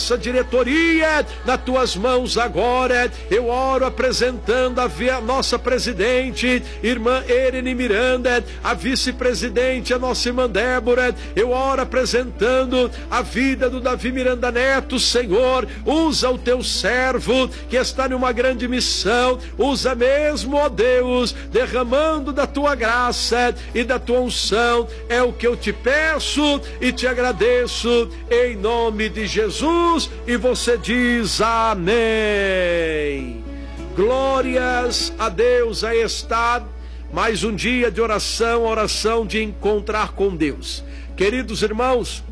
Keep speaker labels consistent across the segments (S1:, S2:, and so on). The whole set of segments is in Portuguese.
S1: nossa diretoria nas tuas mãos agora. Eu oro apresentando a nossa presidente, irmã Erene Miranda, a vice-presidente, a nossa irmã Débora. Eu oro apresentando a vida do Davi Miranda Neto. Senhor, usa o teu servo que está numa grande missão, usa mesmo, ó Deus, derramando da tua graça e da tua unção. É o que eu te peço e te agradeço em nome de Jesus. E você diz amém. Glórias a Deus. Aí está mais um dia de oração, oração de encontrar com Deus. Queridos irmãos,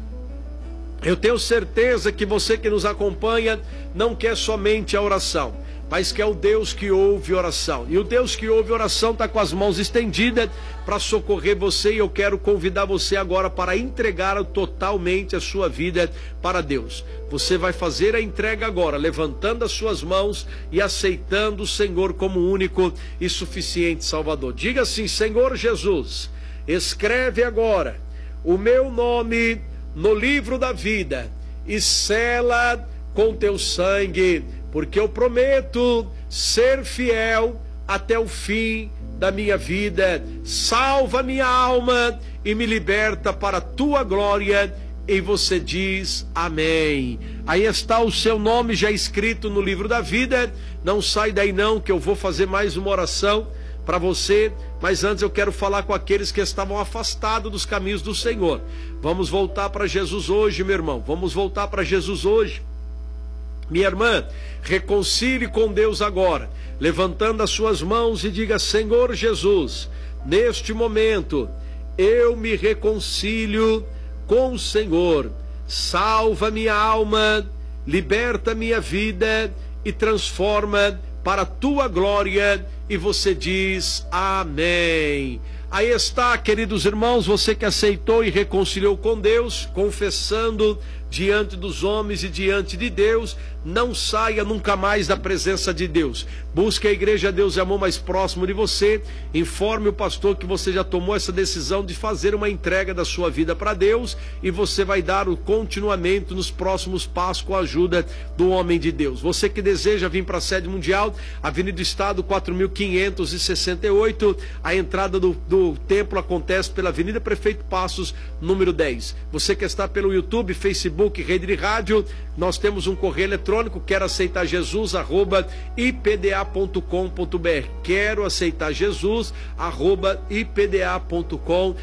S1: eu tenho certeza que você que nos acompanha não quer somente a oração, mas que é o Deus que ouve oração. E o Deus que ouve oração está com as mãos estendidas para socorrer você. E eu quero convidar você agora para entregar totalmente a sua vida para Deus. Você vai fazer a entrega agora, levantando as suas mãos e aceitando o Senhor como único e suficiente Salvador. Diga assim: Senhor Jesus, escreve agora o meu nome no livro da vida e sela com teu sangue, porque eu prometo ser fiel até o fim da minha vida. Salva minha alma e me liberta para a tua glória. E você diz amém. Aí está o seu nome já escrito no livro da vida. Não sai daí não, que eu vou fazer mais uma oração para você. Mas antes eu quero falar com aqueles que estavam afastados dos caminhos do Senhor. Vamos voltar para Jesus hoje, meu irmão. Vamos voltar para Jesus hoje. Minha irmã, reconcilie com Deus agora, levantando as suas mãos e diga: Senhor Jesus, neste momento eu me reconcilio com o Senhor. Salva minha alma, liberta minha vida e transforma para a tua glória. E você diz amém. Aí está, queridos irmãos, você que aceitou e reconciliou com Deus, confessando diante dos homens e diante de Deus. Não saia nunca mais da presença de Deus. Busque a Igreja Deus e Amor mais próximo de você. Informe o pastor que você já tomou essa decisão de fazer uma entrega da sua vida para Deus, e você vai dar o continuamento nos próximos passos com a ajuda do homem de Deus. Você que deseja vir para a sede mundial, Avenida do Estado 4568, a entrada do templo acontece pela Avenida Prefeito Passos, número 10. Você que está pelo YouTube, Facebook, Rede de Rádio, nós temos um correio eletrônico, quero aceitar Jesus, @ipda.com.br. Quero aceitar Jesus, @ipda.com.br.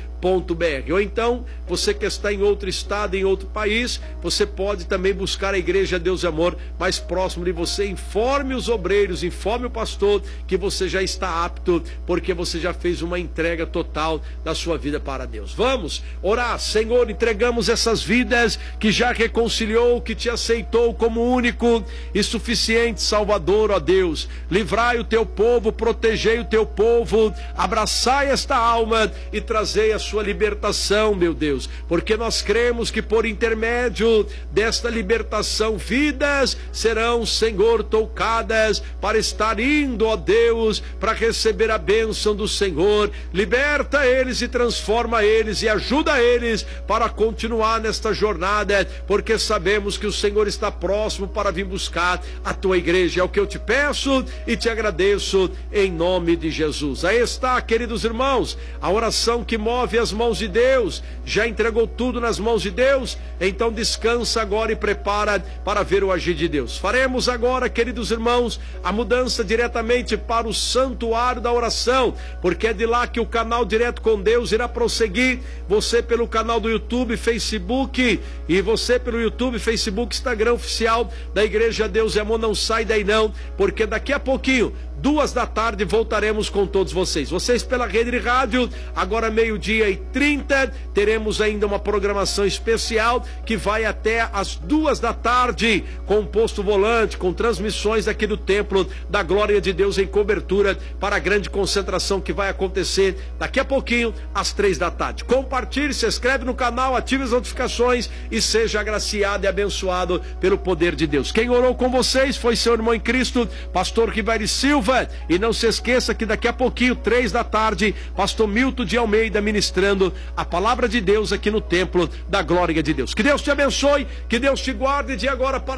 S1: Ou então, você que está em outro estado, em outro país, você pode também buscar a Igreja Deus e Amor mais próximo de você. Informe os obreiros, informe o pastor que você já está apto, porque você já fez uma entrega total da sua vida para Deus. Vamos orar. Senhor, entregamos essas vidas que já reconciliou, que te aceitou como único e suficiente Salvador, ó Deus. Livrai o teu povo, protegei o teu povo, abraçai esta alma e trazei a sua libertação, meu Deus, porque nós cremos que por intermédio desta libertação, vidas serão, Senhor, tocadas para estar indo, ó Deus, para receber a bênção do Senhor. Liberta eles e transforma eles e ajuda eles para continuar nesta jornada, porque sabemos que o Senhor está próximo para vir buscar a tua igreja. É o que eu te peço e te agradeço em nome de Jesus. Aí está, queridos irmãos, a oração que move as mãos de Deus. Já entregou tudo nas mãos de Deus? Então descansa agora e prepara para ver o agir de Deus. Faremos agora, queridos irmãos, a mudança diretamente para o santuário da oração, porque é de lá que o canal Direto com Deus irá prosseguir. Você pelo canal do YouTube, Facebook, e você pelo YouTube, Facebook, Instagram oficial da Igreja Deus e Amor. Não sai daí não, porque daqui a pouquinho, 2 da tarde, voltaremos com todos vocês. Vocês pela Rede de Rádio, agora 12h30, teremos ainda uma programação especial que vai até as 2 da tarde, com posto volante, com transmissões aqui do Templo da Glória de Deus em cobertura para a grande concentração que vai acontecer daqui a pouquinho, às 3 da tarde. Compartilhe, se inscreve no canal, ative as notificações e seja agraciado e abençoado pelo poder de Deus. Quem orou com vocês foi seu irmão em Cristo, pastor Ribeiro Silva. E não se esqueça que daqui a pouquinho, 3 da tarde, pastor Milton de Almeida ministrando a palavra de Deus aqui no Templo da Glória de Deus. Que Deus te abençoe, que Deus te guarde de agora para